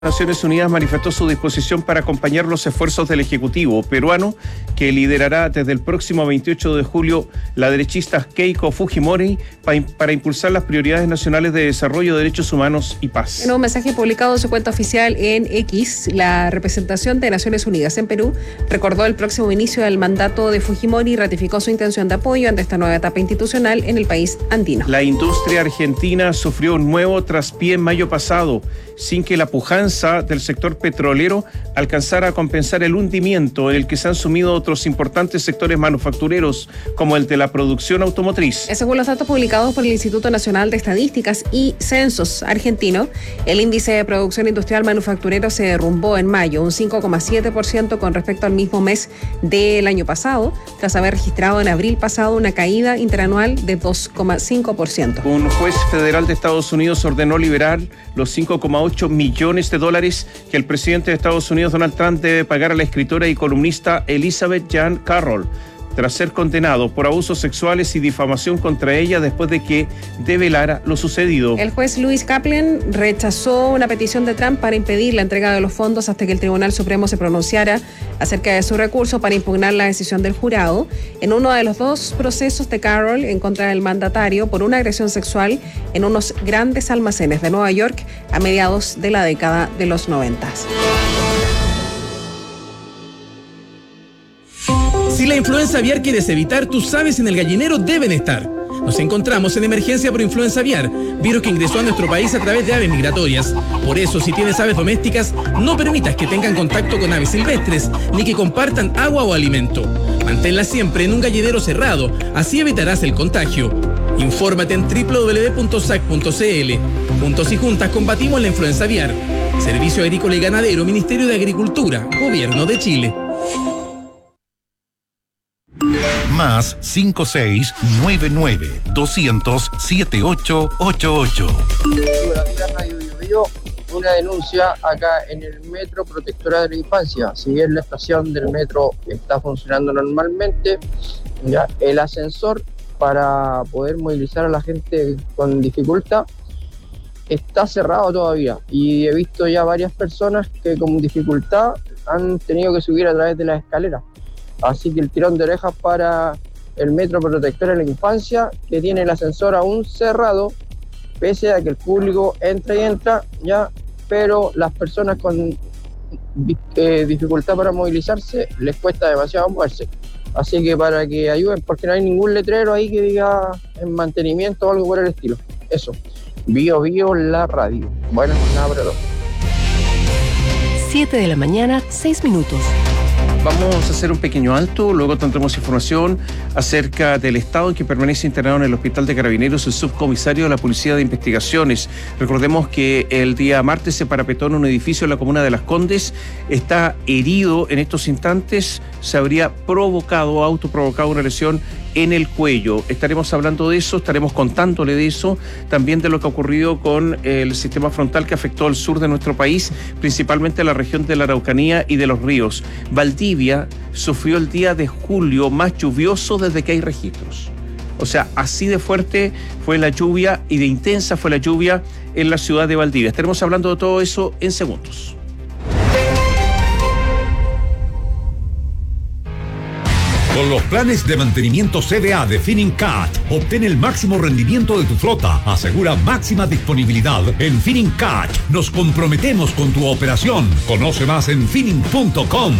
Naciones Unidas manifestó su disposición para acompañar los esfuerzos del Ejecutivo peruano, que liderará desde el próximo 28 de julio la derechista Keiko Fujimori para impulsar las prioridades nacionales de desarrollo, derechos humanos y paz. En un mensaje publicado en su cuenta oficial en X, la representación de Naciones Unidas en Perú recordó el próximo inicio del mandato de Fujimori y ratificó su intención de apoyo ante esta nueva etapa institucional en el país andino. La industria argentina sufrió un nuevo traspié en mayo pasado, sin que la pujanza del sector petrolero alcanzara a compensar el hundimiento en el que se han sumido otros importantes sectores manufactureros, como el de la producción automotriz. Según los datos publicados por el Instituto Nacional de Estadísticas y Censos argentino, el índice de producción industrial manufacturero se derrumbó en mayo, un 5,7% con respecto al mismo mes del año pasado, tras haber registrado en abril pasado una caída interanual de 2,5%. Un juez federal de Estados Unidos ordenó liberar los 5,8 millones de dólares que el presidente de Estados Unidos, Donald Trump, debe pagar a la escritora y columnista Elizabeth Jean Carroll, tras ser condenado por abusos sexuales y difamación contra ella después de que develara lo sucedido. El juez Louis Kaplan rechazó una petición de Trump para impedir la entrega de los fondos hasta que el Tribunal Supremo se pronunciara acerca de su recurso para impugnar la decisión del jurado en uno de los dos procesos de Carroll en contra del mandatario por una agresión sexual en unos grandes almacenes de Nueva York a mediados de la década de los 90. Si la influenza aviar quieres evitar, tus aves en el gallinero deben estar. Nos encontramos en emergencia por influenza aviar, virus que ingresó a nuestro país a través de aves migratorias. Por eso, si tienes aves domésticas, no permitas que tengan contacto con aves silvestres, ni que compartan agua o alimento. Manténlas siempre en un gallinero cerrado, así evitarás el contagio. Infórmate en www.sac.cl. Juntos y juntas combatimos la influenza aviar. Servicio Agrícola y Ganadero, Ministerio de Agricultura, Gobierno de Chile. Más 5699-200-7888. Una denuncia acá en el Metro Protectora de la Infancia. Si bien la estación del metro está funcionando normalmente, ya el ascensor para poder movilizar a la gente con dificultad está cerrado todavía, y he visto ya varias personas que con dificultad han tenido que subir a través de las escaleras. Así que el tirón de orejas para el Metro Protectora de la Infancia, que tiene el ascensor aún cerrado, pese a que el público entra y entra, ya, pero las personas con dificultad para movilizarse les cuesta demasiado moverse. Así que para que ayuden, porque no hay ningún letrero ahí que diga en mantenimiento o algo por el estilo. Eso. Bio la radio. Bueno, nada para todos. 7 de la mañana, 6 minutos. Vamos a hacer un pequeño alto, luego tendremos información acerca del estado en que permanece internado en el Hospital de Carabineros el subcomisario de la Policía de Investigaciones. Recordemos que el día martes se parapetó en un edificio en la comuna de Las Condes, está herido en estos instantes, se habría autoprovocado una lesión en el cuello. Estaremos hablando de eso, estaremos contándole de eso, también de lo que ha ocurrido con el sistema frontal que afectó al sur de nuestro país, principalmente la región de la Araucanía y de los ríos. Valdivia sufrió el día de julio más lluvioso desde que hay registros. O sea, así de fuerte fue la lluvia y de intensa fue la lluvia en la ciudad de Valdivia. Estaremos hablando de todo eso en segundos. Con los planes de mantenimiento CDA de Finincat, obtén el máximo rendimiento de tu flota. Asegura máxima disponibilidad. En Finincat nos comprometemos con tu operación. Conoce más en Finin.com.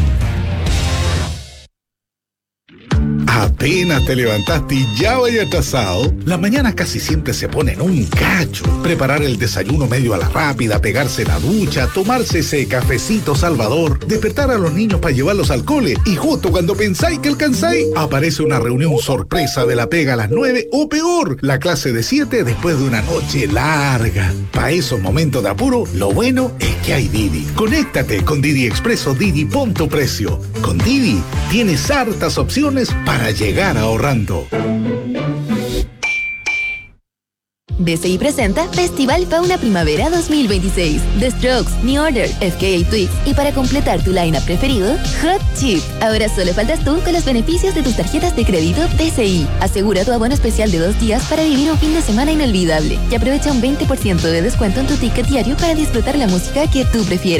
Apenas te levantaste y ya vaya atrasado. Las mañanas casi siempre se ponen un cacho. Preparar el desayuno medio a la rápida, pegarse la ducha, tomarse ese cafecito salvador, despertar a los niños para llevarlos al cole, y justo cuando pensáis que alcanzáis, aparece una reunión sorpresa de la pega a las 9 o peor, la clase de 7 después de una noche larga. Para esos momentos de apuro, lo bueno es que hay Didi. Conéctate con Didi Expreso Didi Punto Precio. Con Didi tienes hartas opciones para llegar ahorrando. BCI presenta Festival Fauna Primavera 2026. The Strokes, New Order, FKA Twigs y para completar tu lineup preferido, Hot Chip. Ahora solo faltas tú con los beneficios de tus tarjetas de crédito BCI. Asegura tu abono especial de 2 días para vivir un fin de semana inolvidable y aprovecha un 20% de descuento en tu ticket diario para disfrutar la música que tú prefieres.